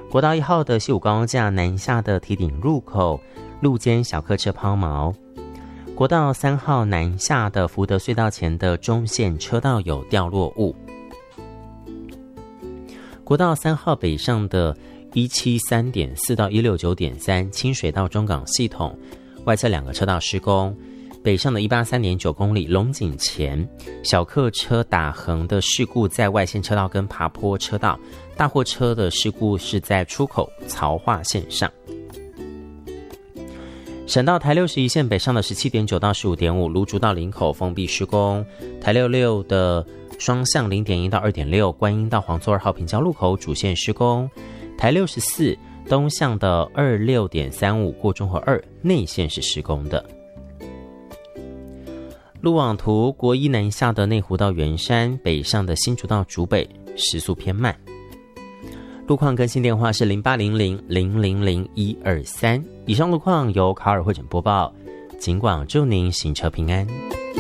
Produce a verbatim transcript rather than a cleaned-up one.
国道一号的西武高架南下的堤顶入口路肩小客车抛锚，国道三号南下的福德隧道前的中线车道有掉落物，国道三号北上的一七三点四到一六九点三清水到中港系统外侧两个车道施工，北上的一八三点九公里龙井前小客车打横的事故在外线车道跟爬坡车道，大货车的事故是在出口槽化线上。省道台六十一线北上的十七点九到十五点五芦竹到林口封闭施工，台六六的双向 零点一到二点六观音到黄厝二号平交路口主线施工，台六十四东向的二六点三五过中和二内线是施工的。路网图国一南下的内湖到圆山，北上的新竹到竹北时速偏慢。路况更新电话是零八零零零零零一二三。以上路况由卡尔会诊播报，尽管祝您行车平安。